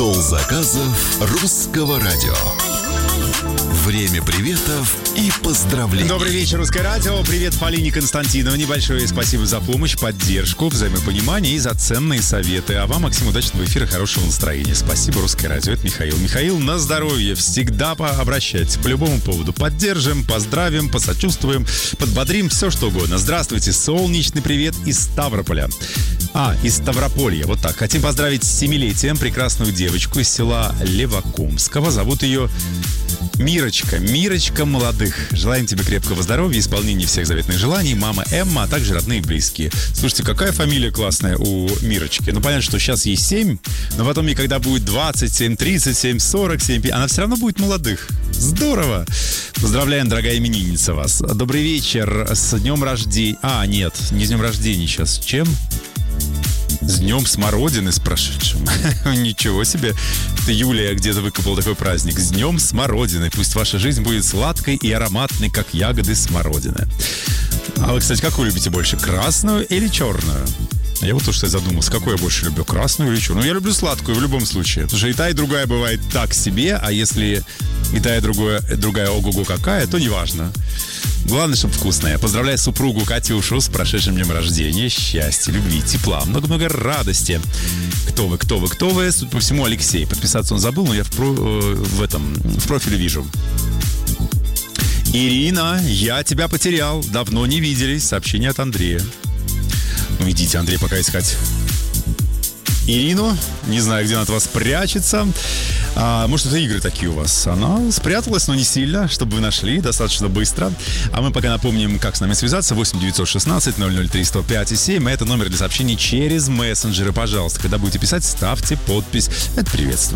Стол заказов Русского радио. Время приветов и поздравлений. Добрый вечер, Русское радио. Привет Полине Константиновне. Большое спасибо за помощь, поддержку, взаимопонимание и за ценные советы. А вам, Максим, удачного эфира, хорошего настроения. Спасибо, Русское радио. Это Михаил. Михаил, на здоровье. Всегда обращайтесь по любому поводу. Поддержим, поздравим, посочувствуем, подбодрим, все что угодно. Здравствуйте. Солнечный привет из Ставрополя. Из Ставрополья. Вот так. Хотим поздравить с 7-летием прекрасную девочку из села Левокумского. Зовут ее Мирочка. Мирочка молодых. Желаем тебе крепкого здоровья, исполнения всех заветных желаний. Мама Эмма, а также родные и близкие. Слушайте, какая фамилия классная у Мирочки. Ну, понятно, что сейчас ей 7, но потом ей, когда будет 27, 37, 47, она все равно будет молодых. Здорово! Поздравляем, дорогая именинница, вас. Добрый вечер. С днем рождения. Нет, не с днем рождения сейчас. С чем? С днем смородины, с прошедшим. Ничего себе. Ты, Юлия, где-то выкопал такой праздник. С днем смородины. Пусть ваша жизнь будет сладкой и ароматной, как ягоды смородины. А вы, кстати, какую любите больше? Красную или черную? Я вот тоже задумался, какую я больше люблю, красную или черную. Я люблю сладкую в любом случае. Потому что и та, и другая бывает так себе, а если и та, и другая ого-го какая, то неважно. Главное, чтобы вкусная. Поздравляю супругу Катюшу с прошедшим днем рождения. Счастья, любви, тепла, много-много радости. Кто вы? Судя по всему, Алексей. Подписаться он забыл, но я в профиле вижу. Ирина, я тебя потерял. Давно не виделись. Сообщение от Андрея. Ну, идите, Андрей, пока искать Ирину. Не знаю, где она от вас прячется. Может, это игры такие у вас. Она спряталась, но не сильно, чтобы вы нашли достаточно быстро. А мы пока напомним, как с нами связаться. 8 916 003 105 7. Это номер для сообщений через мессенджеры. Пожалуйста, когда будете писать, ставьте подпись. Это приветствую.